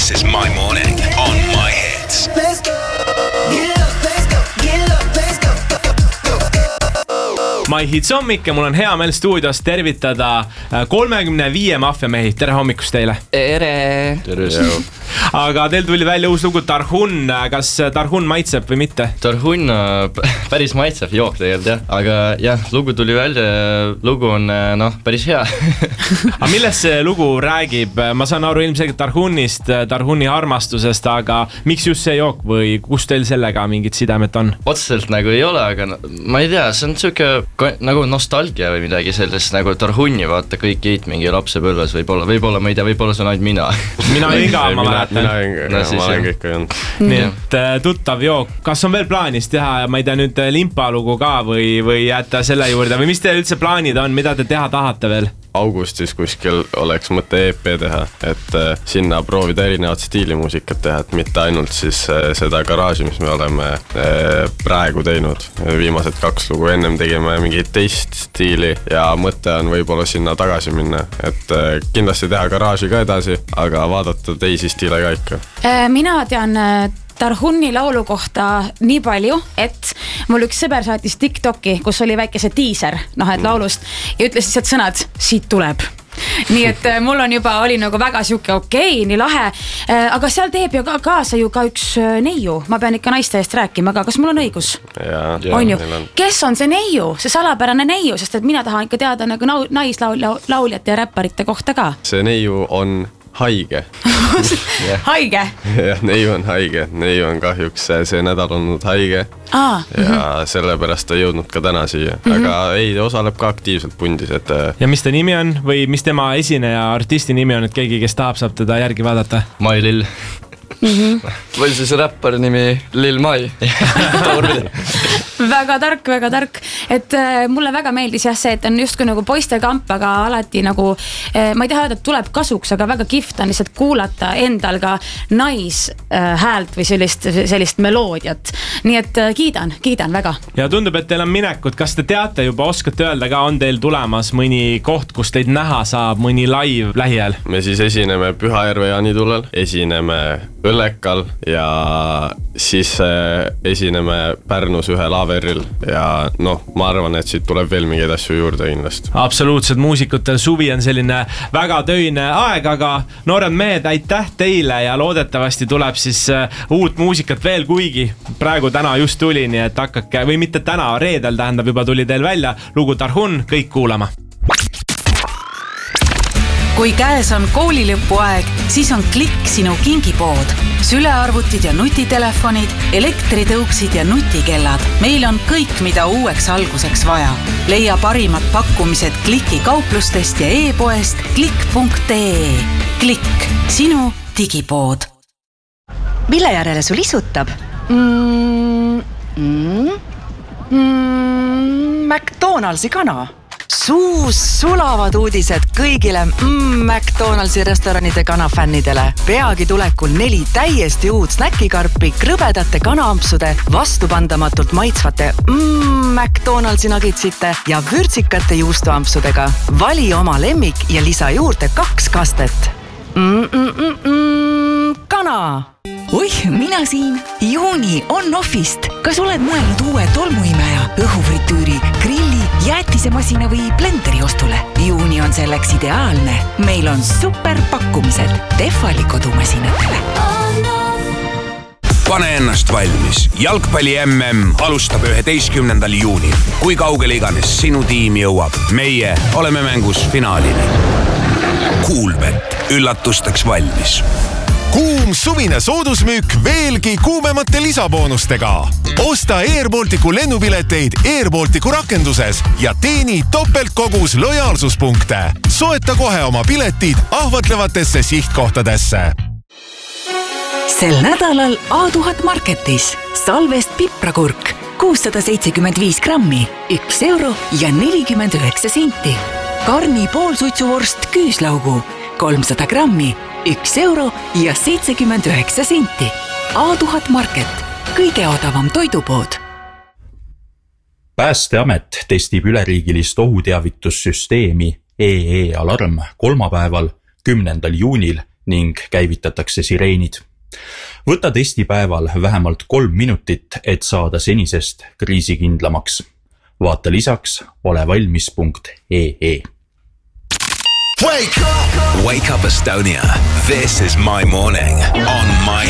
This is my morning on my hits. Let's go. Get up, let's go. Get up, let's go. My Hits hommik ja mul on hea meel stuudios tervitada 35 maffiamehi. Tere hommikust teile. Tere. Aga teil tuli välja uus lugu Tarhun. Kas Tarhun maitseb või mitte? Tarhun päris maitseb jook tegelikult jah. Aga jah, lugu tuli välja. Lugu on päris hea. Aga milles see lugu räägib? Ma saan aru ilmselgelt Tarhunist, Tarhuni armastusest, aga miks just see jook või kus teil sellega mingid sidemed on? Otseselt nagu ei ole, aga ma ei tea, see on siuke nagu nostalgia või midagi sellest nagu Tarhuni vaata kõik jõid mingi lapsepõlves võib-olla ma ei tea, võib-olla see on ainult mina. Mina iga, ma mäletan. Ma olen kõik olnud. Nii et tuttav jook. Kas on veel plaanis teha, ma ei tea nüüd Limpa lugu ka või jääte selle juurde või mis teil üldse plaanid on, mida te teha tahate veel? Augustis kuskil oleks mõte EP teha, et sinna proovida erinevat stiilimuusikat teha, et mitte ainult siis seda garaaži, mis me oleme praegu teinud. Viimased 2 lugu ennem tegime mingit teist stiili ja mõte on võib-olla sinna tagasi minna, et kindlasti teha garaaži ka edasi, aga vaadata teisi stiile ka ikka. Mina tean Tarhuni laulu kohta nii palju, et mul üks sõber saatis TikToki, kus oli väikese teaser, et laulust ja ütles lihtsalt sõnad, siit tuleb. Nii et mul on juba oli nagu väga siuke okei, nii lahe, aga seal teeb ju kaasa ju ka üks neiu, ma pean ikka naiste eest rääkima, aga kas mul on õigus? On ju. Kes on see neiu, see salapärane neiu, sest et mina tahan ikka teada nagu naislauljate ja räpparite kohta ka. See neiu on haige. Haige? Jah, neiu on haige. Neiu on kahjuks see nädal olnud haige. Ja sellepärast ta jõudnud ka täna siia. Aga ei, osaleb ka aktiivselt pundis. Ja mis ta nimi on või mis tema esineja artisti nimi on, et keegi, kes tahab, saab teda järgi vaadata? Mai Lill. Või siis räppari nimi Lil Mai. Väga tark, et mulle väga meeldis jah see, et on justkui nagu poiste kamp, aga alati nagu ma ei taha öelda, et tuleb kasuks, aga väga kihvt on lihtsalt kuulata endal ka naishäält või sellist meloodiat, nii et kiidan väga. Ja tundub, et teil on minekut, kas te teate juba, oskate öelda ka, on teil tulemas mõni koht, kus teid näha saab, mõni live lähiajal? Me siis esineme Pühajärve Jaanitulel, esineme Õllekal ja siis esineme Pärnus ühe Laaveril ja ma arvan, et siit tuleb veel mingeid asju juurde kindlasti. Absoluutselt, muusikutel suvi on selline väga töine aeg, aga noored mehed, aitäh teile ja loodetavasti tuleb siis uut muusikat veel, kuigi praegu täna just tuli, nii et hakake, või mitte täna, reedel tähendab juba tuli teil välja lugu Tarhun, kõik kuulama. Kui käes on koolilõpu aeg, siis on Klikk sinu kingipood. Sülearvutid ja nutitelefonid, elektritõuksid ja nutikellad. Meil on kõik, mida uueks alguseks vaja. Leia parimad pakkumised Klikki kauplustest ja e-poest klikk.ee. Klikk, sinu digipood. Mille järele sul isutab? McDonaldsi kana. Suus sulavad uudised kõigile McDonaldsi restoranide kanafännidele. Peagi tulekul 4 täiesti uut snäkikarpi krõbedate kanaampsude, vastupandamatult maitsvate McDonaldsi nugitsite ja vürtsikate juustuampsudega. Vali oma lemmik ja lisa juurde 2 kastet. Kana! Oih, mina siin. Juuni on Offist. Kas oled mõelnud uue tolmuimeja, õhufritüüri, grilli, jäätisemasina või blenderi ostule? Juuni on selleks ideaalne. Meil on super pakkumised Tehvali kodumasinatele. Pane ennast valmis. Jalgpalli MM alustab 11. juunil. Kui kaugele iganes sinu tiim jõuab, meie oleme mängus finaalini. Coolbet. Üllatusteks valmis. Kuum suvine soodusmüük veelgi kuumemate lisaboonustega. Osta Airbalticu lennupileteid Airbalticu rakenduses ja teeni topeltkogus lojaalsuspunkte. Soeta kohe oma piletid ahvatlevatesse sihtkohtadesse. Sel nädalal A1000 Marketis Salvest piprakurk 675 grammi, 1 euro ja 49 senti. Karni poolsuitsuvorst küüslaugu 300 grammi, 1 euro ja 79 senti. A1000 Market, kõige odavam toidupood. Päästeamet testib üleriigilist ohuteavitussüsteemi EE-alarm kolmapäeval, 10. juunil ning käivitatakse sireenid. Võta testipäeval vähemalt 3 minutit, et saada senisest kriisikindlamaks. Vaata lisaks olevalmis.ee. Wake up! Wake up Estonia. This is my morning on my